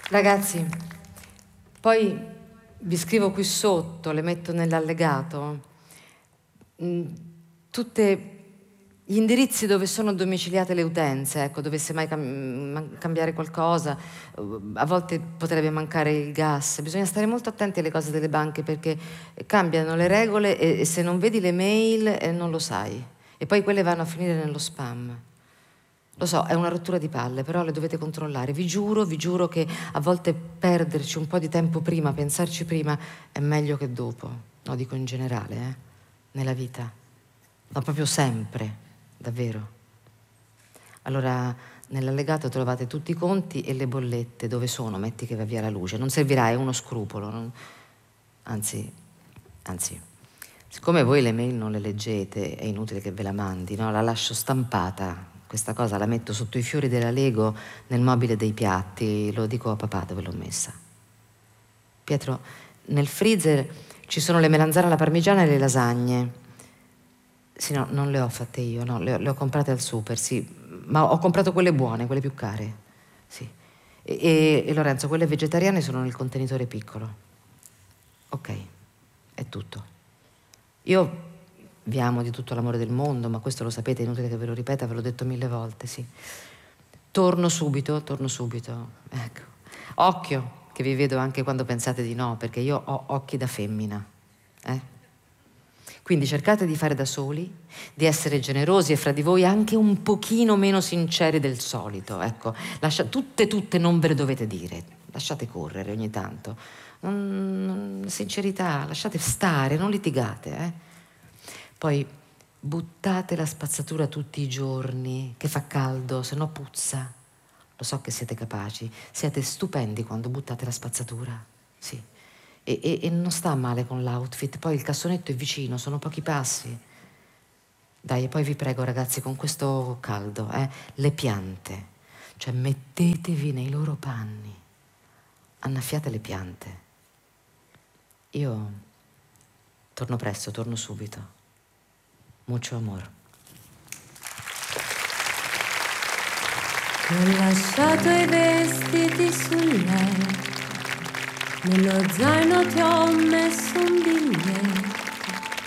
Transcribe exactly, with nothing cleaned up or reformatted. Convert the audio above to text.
Ragazzi, poi vi scrivo qui sotto, le metto nell'allegato, mh, tutte gli indirizzi dove sono domiciliate le utenze, ecco, dovesse mai cam- cambiare qualcosa, a volte potrebbe mancare il gas. Bisogna stare molto attenti alle cose delle banche perché cambiano le regole e, e se non vedi le mail eh, non lo sai. E poi quelle vanno a finire nello spam. Lo so, è una rottura di palle, però le dovete controllare. Vi giuro, vi giuro che a volte perderci un po' di tempo prima, pensarci prima, è meglio che dopo. No, dico in generale, eh? Nella vita. No, proprio sempre, davvero. Allora, nell'allegato trovate tutti i conti e le bollette. Dove sono? Metti che va via la luce. Non servirà, è uno scrupolo. Non... Anzi, anzi, siccome voi le mail non le leggete, è inutile che ve la mandi, no? La lascio stampata. Questa cosa la metto sotto i fiori della Lego nel mobile dei piatti. Lo dico a papà dove l'ho messa. Pietro, nel freezer ci sono le melanzane alla parmigiana e le lasagne. Sì, no, non le ho fatte io, no, le ho, le ho comprate al super, sì. Ma ho comprato quelle buone, quelle più care. Sì. E, e, e Lorenzo, quelle vegetariane sono nel contenitore piccolo. Ok, è tutto. Io vi amo di tutto l'amore del mondo, ma questo lo sapete, è inutile che ve lo ripeta, ve l'ho detto mille volte, sì. Torno subito, torno subito. Ecco. Occhio, che vi vedo anche quando pensate di no, perché io ho occhi da femmina. Eh? Quindi cercate di fare da soli, di essere generosi e fra di voi anche un pochino meno sinceri del solito. Ecco, lascia, tutte, tutte non ve le dovete dire. Lasciate correre ogni tanto. Non, non- sincerità, lasciate stare, non litigate, eh? Poi buttate la spazzatura tutti i giorni, che fa caldo, se no puzza. Lo so che siete capaci, siete stupendi quando buttate la spazzatura, sì. E, e- e non sta male con l'outfit, poi il cassonetto è vicino, sono pochi passi. Dai, e poi vi prego ragazzi, con questo caldo, eh, le piante, cioè mettetevi nei loro panni, annaffiate le piante. Io torno presto, torno subito. Mucho amor. Ho lasciato i vestiti sul letto, nello zaino ti ho messo un biglietto.